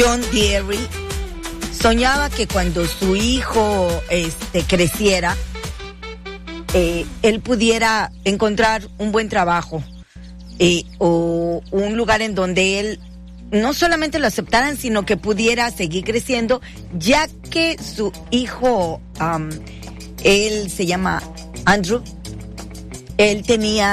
John Deere soñaba que cuando su hijo creciera, él pudiera encontrar un buen trabajo o un lugar en donde él no solamente lo aceptaran, sino que pudiera seguir creciendo, ya que su hijo, él se llama Andrew, él tiene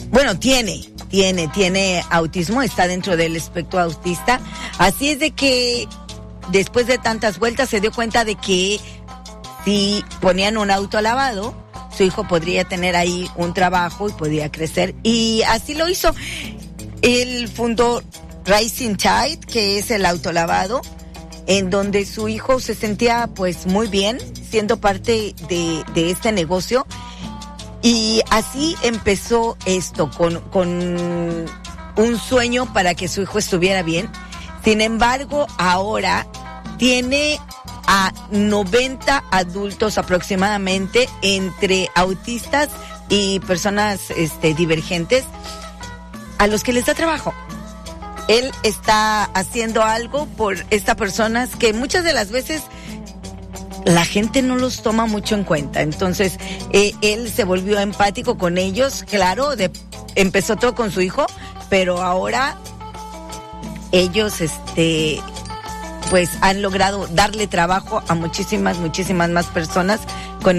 autismo, está dentro del espectro autista, así es de que después de tantas vueltas se dio cuenta de que si ponían un auto lavado, su hijo podría tener ahí un trabajo y podía crecer, y así lo hizo. Él fundó Rising Tide, que es el autolavado, en donde su hijo se sentía pues muy bien siendo parte de este negocio, y así empezó esto con un sueño para que su hijo estuviera bien. Sin embargo, ahora tiene a 90 adultos aproximadamente, entre autistas y personas divergentes, a los que les da trabajo. Él está haciendo algo por estas personas que muchas de las veces la gente no los toma mucho en cuenta. Entonces, él se volvió empático con ellos. Claro, empezó todo con su hijo, pero ahora ellos, pues han logrado darle trabajo a muchísimas más personas con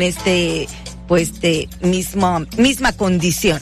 misma condición.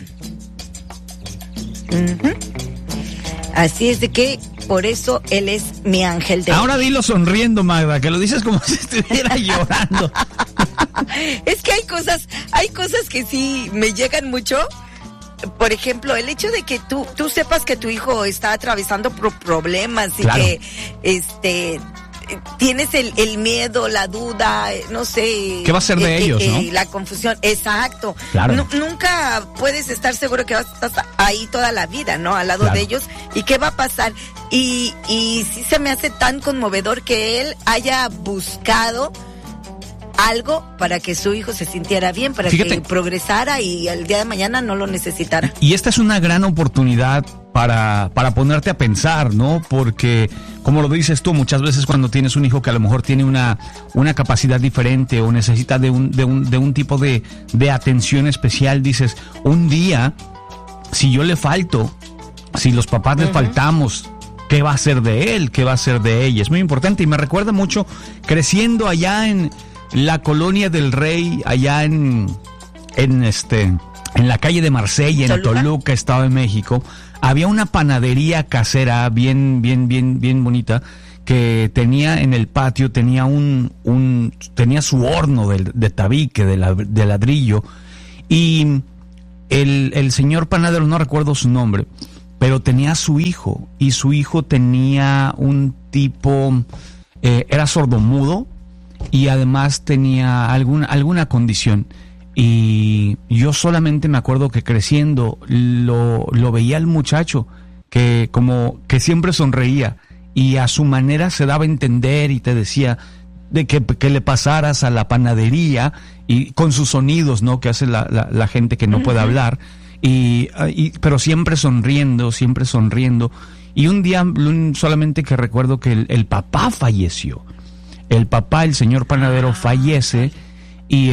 Uh-huh. Así es de que por eso él es mi ángel de... Ahora dilo sonriendo, Magda, que lo dices como si estuviera llorando. Es que hay cosas que sí me llegan mucho. Por ejemplo, el hecho de que tú sepas que tu hijo está atravesando problemas y claro, que tienes el miedo, la duda, no sé. ¿Qué va a ser de ellos, no? La confusión, exacto. Claro. Nunca puedes estar seguro que vas a estar ahí toda la vida, ¿no? Al lado de ellos. ¿Y qué va a pasar? Y sí se me hace tan conmovedor que él haya buscado algo para que su hijo se sintiera bien, para que progresara y el día de mañana no lo necesitara. Y esta es una gran oportunidad para ponerte a pensar, ¿no? Porque, como lo dices tú, muchas veces cuando tienes un hijo que a lo mejor tiene una capacidad diferente o necesita de un tipo de atención especial, dices, un día, si yo le falto, si los papás le faltamos, ¿qué va a ser de él? ¿Qué va a ser de ella? Es muy importante y me recuerda mucho creciendo allá en la Colonia del Rey, allá en la calle de Marsella, en Toluca, Estado de México. Había una panadería casera bien bonita que tenía en el patio, tenía tenía su horno de tabique, de ladrillo, y el señor panadero, no recuerdo su nombre, pero tenía a su hijo, y su hijo tenía un tipo, era sordomudo, y además tenía alguna condición. Y yo solamente me acuerdo que creciendo lo veía al muchacho que siempre sonreía y a su manera se daba a entender y te decía de que le pasaras a la panadería y con sus sonidos, ¿no? Que hace la gente que no puede hablar pero siempre sonriendo. Y un día solamente que recuerdo que el papá falleció. El papá, el señor panadero, fallece y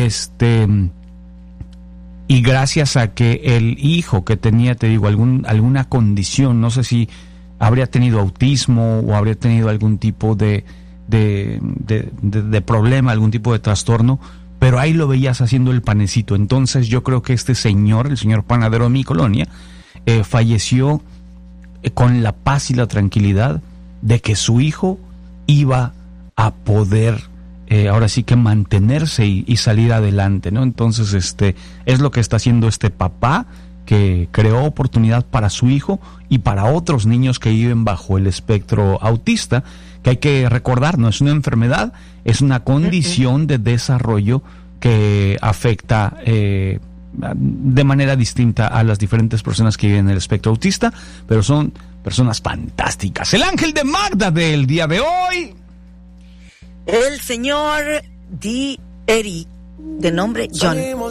y gracias a que el hijo que tenía, te digo, alguna condición, no sé si habría tenido autismo o habría tenido algún tipo de problema, algún tipo de trastorno, pero ahí lo veías haciendo el panecito. Entonces yo creo que este señor, el señor panadero de mi colonia, falleció con la paz y la tranquilidad de que su hijo iba a poder ahora sí que mantenerse y salir adelante, ¿no? Entonces es lo que está haciendo este papá, que creó oportunidad para su hijo y para otros niños que viven bajo el espectro autista, que hay que recordar, no es una enfermedad, es una condición de desarrollo que afecta de manera distinta a las diferentes personas que viven en el espectro autista, pero son personas fantásticas. El ángel de Magda del día de hoy, el señor Deere, de nombre John.